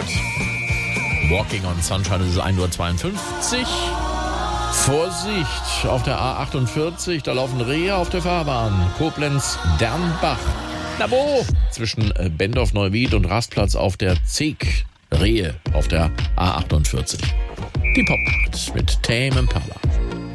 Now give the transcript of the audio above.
gut. Walking on Sunshine, es ist 1:52 Uhr. Vorsicht, auf der A48, da laufen Rehe auf der Fahrbahn. Koblenz-Dernbach. Na wo? Zwischen Bendorf-Neuwied und Rastplatz auf der Zeek. Rehe auf der A48. Die Popnacht mit Tame Impala.